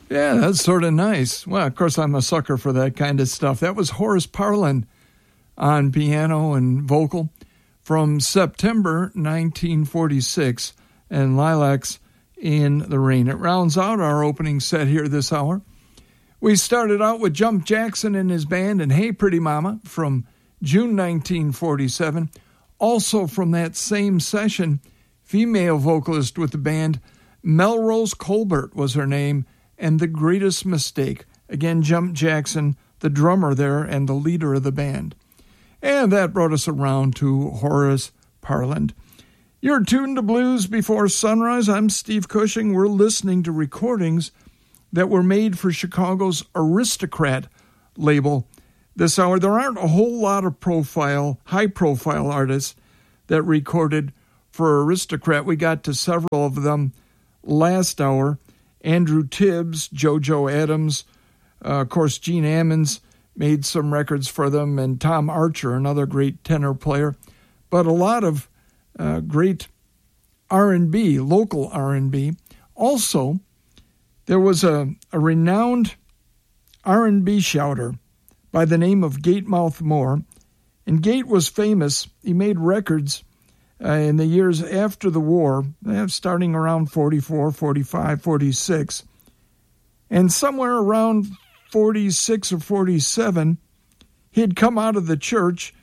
Yeah, that's sort of nice. Well, of course, I'm a sucker for that kind of stuff. That was Horace Parlan on piano and vocal from September 1946, and Lilacs in the Rain. It rounds out our opening set here this hour. We started out with Jump Jackson and his band and Hey Pretty Mama from June 1947. Also from that same session, female vocalist with the band, Melrose Colbert was her name, and The Greatest Mistake. Again, Jump Jackson, the drummer there and the leader of the band. And that brought us around to Horace Parlan. You're tuned to Blues Before Sunrise. I'm Steve Cushing. We're listening to recordings that were made for Chicago's Aristocrat label this hour. There aren't a whole lot of high-profile artists that recorded for Aristocrat. We got to several of them last hour. Andrew Tibbs, JoJo Adams, of course, Gene Ammons made some records for them, and Tom Archer, another great tenor player. But a lot of great R&B, local R&B. Also, there was a renowned R&B shouter by the name of Gatemouth Moore. And Gate was famous. He made records in the years after the war, starting around 44, 45, 46. And somewhere around 46 or 47, he had come out of the church